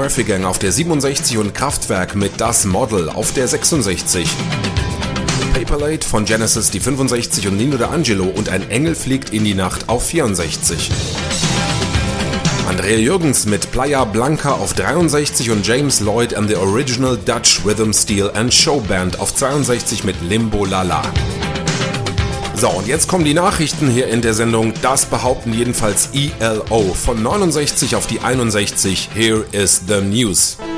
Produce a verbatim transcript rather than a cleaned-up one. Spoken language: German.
Murphy Gang auf der siebenundsechzig und Kraftwerk mit Das Model auf der sechsundsechzig. Paperlate von Genesis die fünfundsechzig und Nino D'Angelo und Ein Engel fliegt in die Nacht auf vierundsechzig. Andrea Jürgens mit Playa Blanca auf dreiundsechzig und James Lloyd and the Original Dutch Rhythm Steel and Show Band auf zweiundsechzig mit Limbo Lala. So, und jetzt kommen die Nachrichten hier in der Sendung. Das behaupten jedenfalls E L O. Von neunundsechzig auf die einundsechzig. Here is the news.